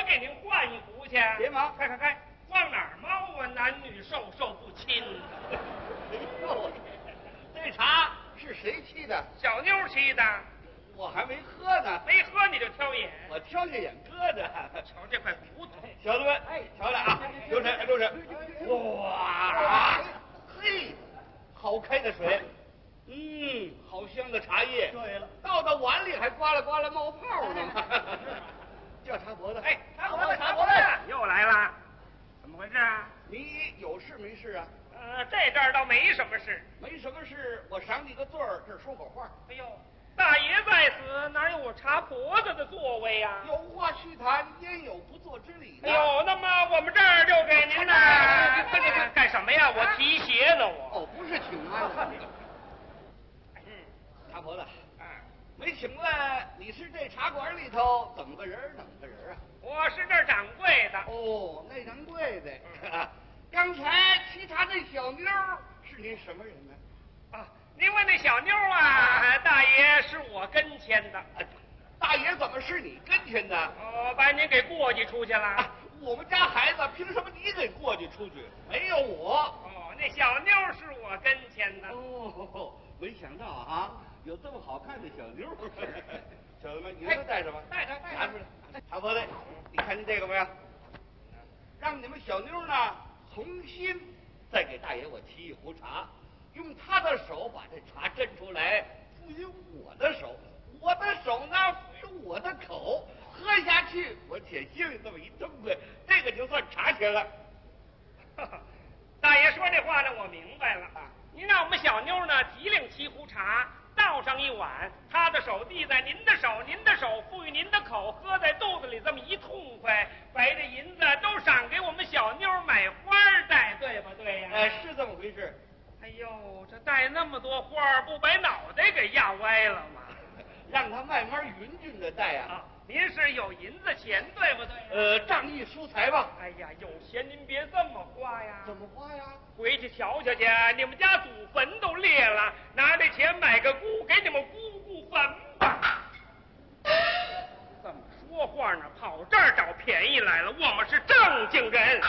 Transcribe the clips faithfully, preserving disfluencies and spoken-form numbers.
给您换一壶去。 别忙， 开开开，往哪儿猫啊？男女授受不亲。 哎呦，这茶是谁沏的？ 小妞沏的。 我还没喝呢。 没喝你就挑眼。 我挑下眼搁着。 瞧这块骨头， 小子们，哎，瞧瞧啊，留神，留神。哇，嘿，好开的水。嗯，好香的茶叶。对了，倒到碗里还呱啦呱啦冒泡呢。叫茶婆子。 哎， 茶婆子，茶婆子， 又来了，怎么回事啊？ 你有事没事啊？ 呃，这阵儿倒没什么事。 没什么事，我赏你个座儿，这儿说会儿话。 哎呦，大爷在此，哪有我茶婆子的座位呀？ 有话须谈，焉有不做之理呢？ 哎呦，那么我们这儿就给您呢。快点干什么呀？我提鞋呢，我。 哦，不是请安。嗯，茶婆子。没请问你是这茶馆里头怎么个人怎么个人啊？ 我是这儿掌柜的。 哦，那掌柜的。嗯、刚才沏茶那小妞是您什么人呢？ 啊，您问那小妞啊，啊大爷是我跟前的。 啊、大爷怎么是你跟前的？ 哦，把您给过继出去了。 啊、我们家孩子凭什么你给过继出去？没有我。 哦，那小妞是我跟前的。 哦，没想到啊。有这么好看的小妞，小子们，你说带什么？ 带着，带着。 拿出来。茶婆子，你看见这个没有？让你们小妞呢重新再给大爷我沏一壶茶，用他的手把这茶斟出来，赋予我的手，我的手呢赋予我的口，喝下去我且心里这么一痛快，这个就算茶钱了。 大爷说这话呢，我明白了。您让我们小妞呢提领沏壶茶。倒上一碗，他的手递在您的手，您的手赋予您的口，喝在肚子里这么一痛快，把这银子都赏给我们小妞买花戴，对吧？对呀、啊？ 哎，是这么回事。 哎呦，这戴那么多花，不把脑袋给压歪了吗？ 让他慢慢匀匀的戴啊。 啊，您是有银子钱，对不对、啊？ 呃，仗义疏财吧。 哎呀，有钱您别这么花呀。 怎么花呀？ 回去瞧瞧去，你们家祖坟都裂了，拿这钱买个姑，给你们姑姑坟吧。怎么说话呢？跑这儿找便宜来了，我们是正经人。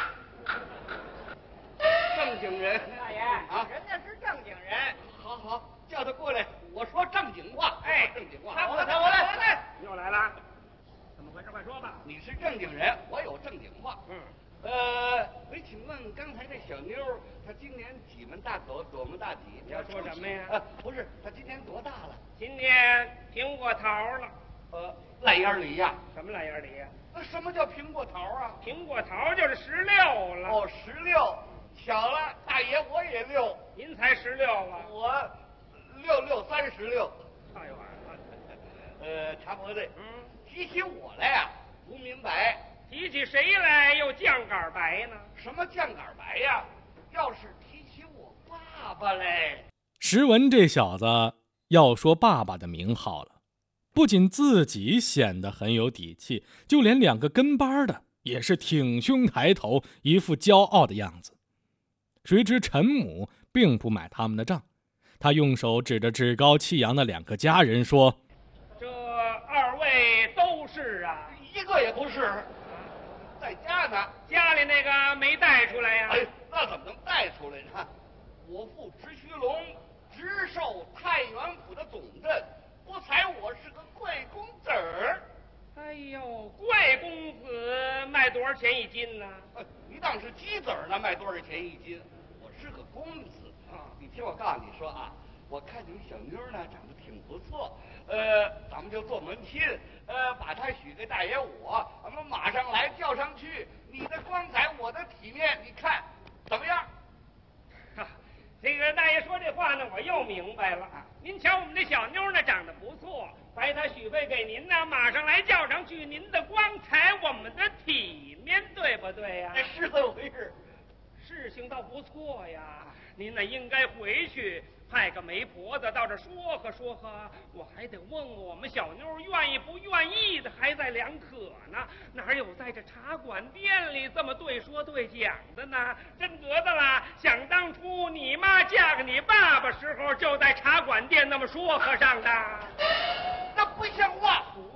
正经人， 大爷啊， 人家是正经人。 好好，叫他过来，我说正经话。 哎， 正经话。 他我他我来，又来了，怎么回事？快说吧。 你是正经人，我有正经话。 嗯。 呃，没请问刚才这小妞，她今年几门大口，多么大几？ 你要说什么呀？ 呃，不是，她今年多大了？ 今年苹果桃了。 呃，烂眼梨呀？ 什么烂眼梨呀？ 那什么叫苹果桃啊？ 苹果桃就是十六了。 哦，十六。巧了，大爷我也六。 您才十六啊？ 我六六三十六。 太晚了。 呃，茶婆子， 嗯， 提起我来呀、啊，不明白。 提起谁来又犟杆白呢？ 什么犟杆白呀？要是提起我爸爸嘞。 石文这小子要说爸爸的名号了，不仅自己显得很有底气，就连两个跟班的也是挺胸抬头，一副骄傲的样子。谁知陈母并不买他们的账，他用手指着趾高气扬的两个家人说：“ 这二位都是啊？ 一个也不是。在家呢， 家里那个没带出来呀、啊？ 哎，那怎么能带出来呢？我父直须龙，直授太原府的总镇，不才我是个贵公子儿。 哎呦，贵公子卖多少钱一斤呢？ 呃、你当是鸡子儿呢，卖多少钱一斤？我是个公子啊！你听我告诉你说啊，我看你们小妞呢长得挺不错，呃，咱们就做门亲，呃，把她许给大爷我，咱们马上来叫上去。你的光彩，我的体面，你看怎么样？ 啊，这个大爷说这话呢，我又明白了。您瞧我们这小妞呢，长得不错，白她许配给您呢，马上来叫上去。您的光彩，我们的体面，对不对呀、 啊？是这么回事。 事情倒不错呀，您呢应该回去派个媒婆子到这说和说和，我还得问问我们小妞愿意不愿意的，还在两可呢。哪有在这茶馆店里这么对说对讲的呢？真得的啦！想当初你妈嫁给你爸爸时候，就在茶馆店那么说和上的。 那不像话！ 不